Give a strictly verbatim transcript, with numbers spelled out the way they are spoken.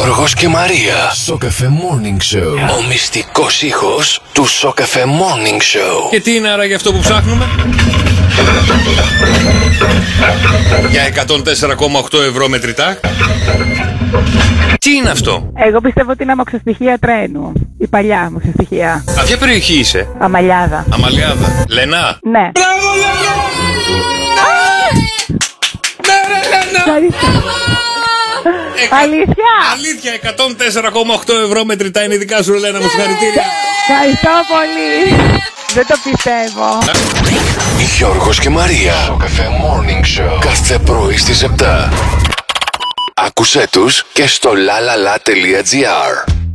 Γιώργος και Μαρία. Σοκαφέ Morning Show. Ο μυστικός ήχος του Σοκαφέ Morning Show. Και τι είναι άρα για αυτό που ψάχνουμε? Για εκατόν τέσσερα κόμμα οκτώ ευρώ μετρητά. Τι είναι αυτό? Εγώ πιστεύω ότι είναι αμαξοστοιχεία τρένου. Η παλιά αμαξοστοιχεία. Α, ποια περιοχή είσαι? Αμαλιάδα. Αμαλιάδα. Λενά. Ναι. Μπράβο, Λενά! Ναι, ρε, Λενά! Εκα... Αλήθεια! Αλήθεια, εκατόν τέσσερα κόμμα οκτώ ευρώ μετρητά είναι δικά σου, Λένα μου, συγχαρητήρια. Ευχαριστώ πολύ. Δεν το πιστεύω. Γιώργος και Μαρία. Σοκαφέ Morning Show. Κάθε πρωί στις επτά. Άκουσέ τους και στο lalala.gr.